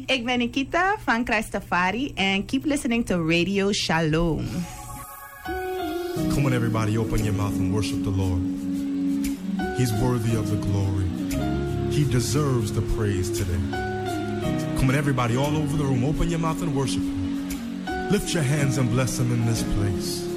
Ik ben Nikita van Christafari and keep listening to Radio Shalom. Come on, everybody, open your mouth and worship the Lord. He's worthy of the glory. He deserves the praise today. Come on, everybody, all over the room, open your mouth and worship Him. Lift your hands and bless Him in this place.